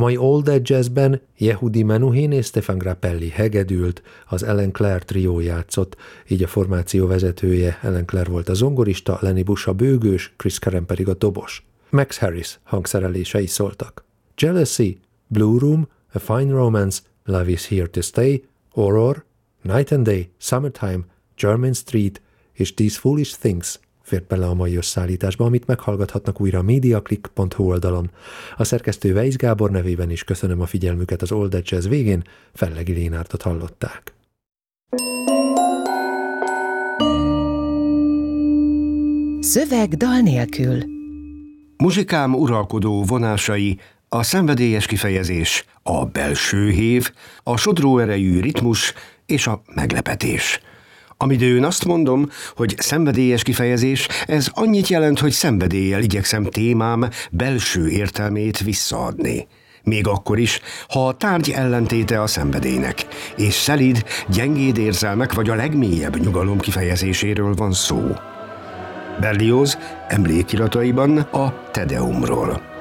mai All That Jazzben Yehudi Menuhin és Stefan Grappelli hegedült, az Ellen Clare trió játszott, így a formáció vezetője Ellen Clare volt a zongorista, Lenny Bush a bőgős, Chris Karen pedig a dobos. Max Harris hangszerelései szóltak. Jealousy, Blue Room, A Fine Romance, Love is Here to Stay, Horror, Night and Day, Summertime, Jermyn Street és These Foolish Things fért bele a mai összeállításba, amit meghallgathatnak újra a MediaClick.hu oldalon. A szerkesztő Weisz Gábor nevében is köszönöm a figyelmüket az All That Jazz végén, Fellegi Lénártot hallották. Szöveg dal nélkül. Muzsikám uralkodó vonásai, a szenvedélyes kifejezés, a belső hév, a sodró erejű ritmus és a meglepetés. Amidőn azt mondom, hogy szenvedélyes kifejezés, ez annyit jelent, hogy szenvedéllyel igyekszem témám belső értelmét visszaadni. Még akkor is, ha a tárgy ellentéte a szenvedélynek, és szelíd, gyengéd érzelmek vagy a legmélyebb nyugalom kifejezéséről van szó. Berlioz emlékirataiban a Te Deumról.